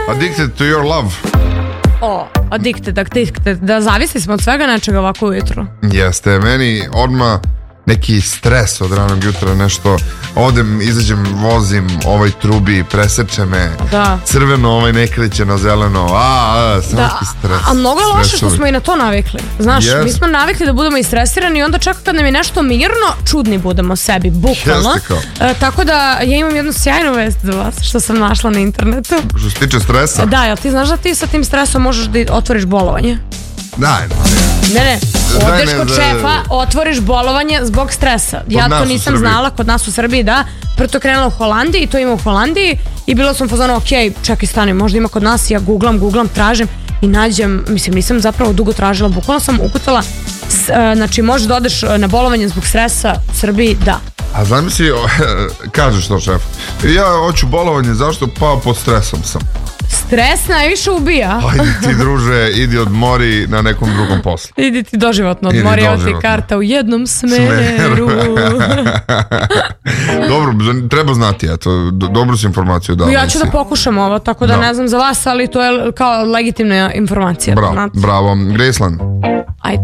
Addicted to your love. Addicted, da zavisli smo od svega nečega ovako ujutro. Jeste, meni odmah neki stres od ranog jutra, nešto odem, izađem, vozim, trubi, preseče me, crveno, ne kreće na zeleno, sam neki stres. A mnogo je loše što smo i na to navikli. Znaš, mi smo navikli da budemo istresirani i onda čak kad nam je nešto mirno, čudni budemo sebi, bukvalno. Tako da ja imam jednu sjajnu vest za vas što sam našla na internetu. Što se tiče stresa? Da, jel ti znaš da ti sa tim stresom možeš da otvoriš bolovanje? Ne, odeš kod šefa, otvoriš bolovanje zbog stresa. Ja to nisam znala, kod nas u Srbiji, da. Prvo to krenula u Holandiji i to ima u Holandiji i bila sam fazonu, čekaj, stani, možda ima kod nas, ja googlam, tražim i nađem, mislim, nisam zapravo dugo tražila, bukvalno sam ukucala, znači možeš da odeš na bolovanje zbog stresa u Srbiji, da. A znam si, kažeš to šef, ja hoću bolovanje, zašto? Pa pod stresom sam. Stres najviše ubija. Ajde ti druže, idi odmori na nekom drugom poslu. Idi ti doživotno odmori, evo ti karta u jednom smeru. Dobro, treba znati, eto, dobru si informaciju dala. Ja ću da pokušam ovo, tako da ne znam za vas, ali to je kao legitimna informacija. Bravo, Graceland. Ajde.